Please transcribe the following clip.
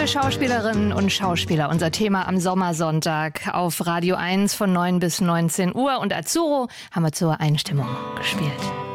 Schauspielerinnen und Schauspieler. Unser Thema am Sommersonntag auf Radio 1 von 9 bis 19 Uhr. Und Azzurro haben wir zur Einstimmung gespielt.